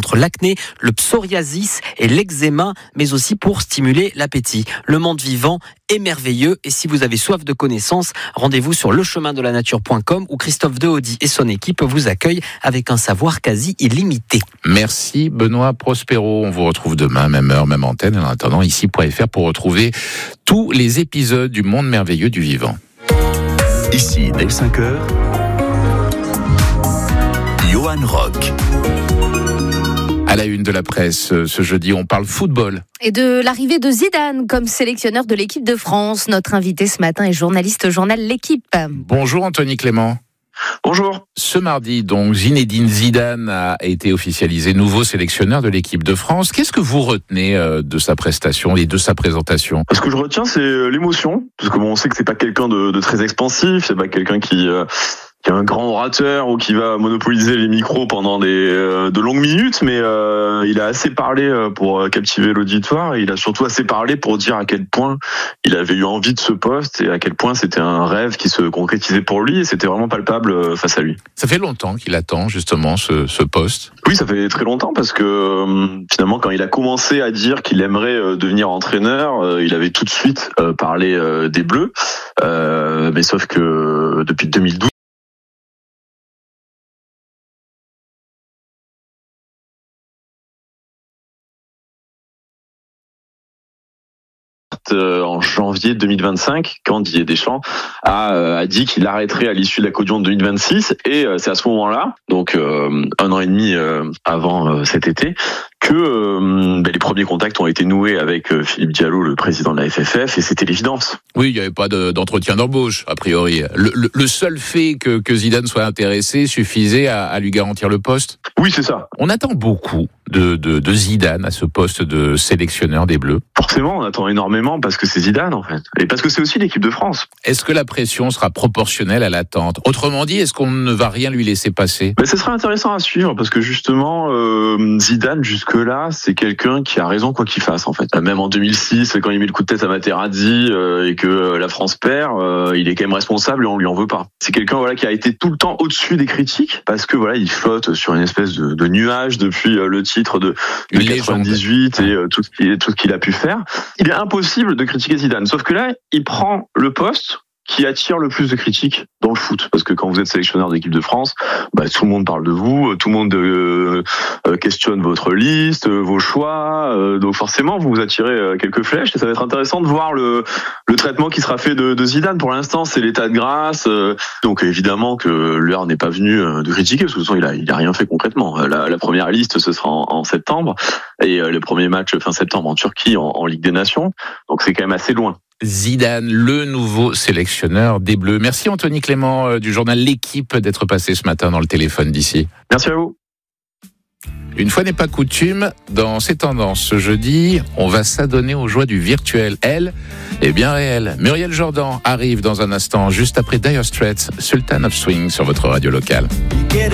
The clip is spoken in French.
contre l'acné, le psoriasis et l'eczéma, mais aussi pour stimuler l'appétit. Le monde vivant est merveilleux et si vous avez soif de connaissances, rendez-vous sur lechemindelaNature.com où Christophe Deaudy et son équipe vous accueillent avec un savoir quasi illimité. Merci Benoît Prospero. On vous retrouve demain, même heure, même antenne. En attendant, ici.fr pour retrouver tous les épisodes du monde merveilleux du vivant. Ici, dès 5h, Johan Rock. À la une de la presse, ce jeudi, on parle football. Et de l'arrivée de Zidane comme sélectionneur de l'équipe de France. Notre invité ce matin est journaliste au journal L'Équipe. Bonjour Anthony Clément. Bonjour. Ce mardi, donc, Zinedine Zidane a été officialisé nouveau sélectionneur de l'équipe de France. Qu'est-ce que vous retenez de sa prestation et de sa présentation ? Ce que je retiens, c'est l'émotion, parce que on sait que c'est pas quelqu'un de très expansif, c'est pas quelqu'un qui est un grand orateur ou qui va monopoliser les micros pendant de longues minutes, mais il a assez parlé pour captiver l'auditoire et il a surtout assez parlé pour dire à quel point il avait eu envie de ce poste et à quel point c'était un rêve qui se concrétisait pour lui et c'était vraiment palpable face à lui. Ça fait longtemps qu'il attend justement ce poste. Oui, ça fait très longtemps parce que finalement quand il a commencé à dire qu'il aimerait devenir entraîneur, il avait tout de suite parlé des Bleus, mais sauf que depuis 2012, en janvier 2025, quand Didier Deschamps a dit qu'il arrêterait à l'issue de la Coupe du Monde 2026, et c'est à ce moment-là, donc un an et demi avant cet été, que les premiers contacts ont été noués avec Philippe Diallo, le président de la FFF, et c'était l'évidence. Oui, il n'y avait pas d'entretien d'embauche, a priori. Le seul fait que Zidane soit intéressé suffisait à lui garantir le poste. Oui, c'est ça. On attend beaucoup de Zidane à ce poste de sélectionneur des Bleus. Forcément, on attend énormément parce que c'est Zidane, en fait. Et parce que c'est aussi l'équipe de France. Est-ce que la pression sera proportionnelle à l'attente ? Autrement dit, est-ce qu'on ne va rien lui laisser passer ? Ce sera intéressant à suivre parce que justement, Zidane, jusque-là, c'est quelqu'un qui a raison quoi qu'il fasse, en fait. Même en 2006, quand il met le coup de tête à Materazzi et que la France perd, il est quand même responsable et on lui en veut pas. C'est quelqu'un qui a été tout le temps au-dessus des critiques parce que il flotte sur une espèce de nuage depuis le titre de 98 et tout ce qu'il a pu faire. Il est impossible de critiquer Zidane. Sauf que là, il prend le poste qui attire le plus de critiques dans le foot. Parce que quand vous êtes sélectionneur d'équipe de France, tout le monde parle de vous, tout le monde questionne votre liste, vos choix. Donc forcément, vous attirez quelques flèches et ça va être intéressant de voir le traitement qui sera fait de Zidane. Pour l'instant, c'est l'état de grâce. Donc évidemment que l'heure n'est pas venue de critiquer, parce que de toute façon, il a rien fait concrètement. La première liste, ce sera en septembre. Et le premier match fin septembre en Turquie, en Ligue des Nations. Donc c'est quand même assez loin. Zidane, le nouveau sélectionneur des Bleus. Merci Anthony Clément du journal L'Équipe d'être passé ce matin dans le téléphone d'ici. Merci à vous. Une fois n'est pas coutume, dans ces tendances ce jeudi, on va s'adonner aux joies du virtuel. Elle est bien réelle. Muriel Jordan arrive dans un instant, juste après Dire Straits, Sultan of Swing sur votre radio locale.